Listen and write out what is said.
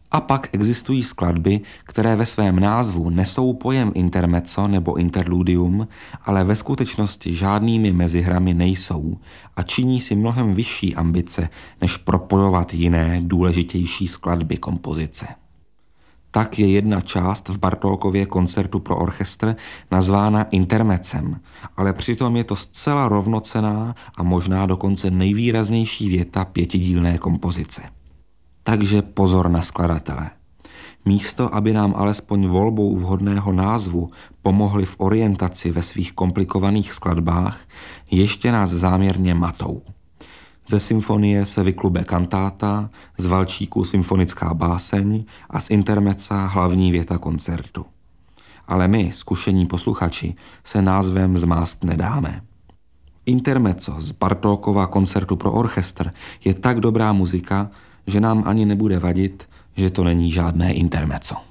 A pak existují skladby, které ve svém názvu nesou pojem intermezzo nebo interludium, ale ve skutečnosti žádnými mezihrami nejsou a činí si mnohem vyšší ambice, než propojovat jiné, důležitější skladby kompozice. Tak je jedna část v Bartókově koncertu pro orchestr nazvána intermezzem, ale přitom je to zcela rovnocenná a možná dokonce nejvýraznější věta pětidílné kompozice. Takže pozor na skladatele. Místo, aby nám alespoň volbou vhodného názvu pomohli v orientaci ve svých komplikovaných skladbách, ještě nás záměrně matou. Ze symfonie se vyklube kantáta, z valčíku symfonická báseň a z intermezza hlavní věta koncertu. Ale my, zkušení posluchači, se názvem zmást nedáme. Intermezzo z Bartókova koncertu pro orchestr je tak dobrá muzika, že nám ani nebude vadit, že to není žádné intermezzo.